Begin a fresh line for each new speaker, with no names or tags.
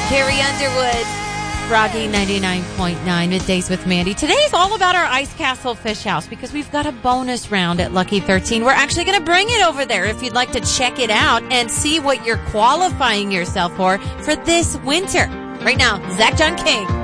Carrie Underwood, Froggy 99.9, Middays with Mandy. Today's all about our Ice Castle Fish House because we've got a bonus round at Lucky 13. We're actually going to bring it over there if you'd like to check it out and see what you're qualifying yourself for this winter. Right now, Zach John King.